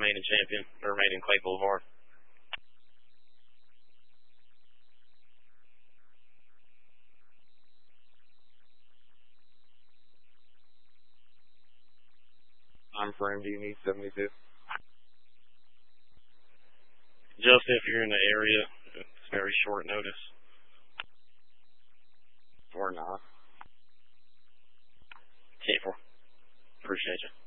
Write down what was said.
remaining champion, or remaining Clay Boulevard. Time frame do you need? 72? Just if you're in the area, it's very short notice. Or not. 10-4. Appreciate you.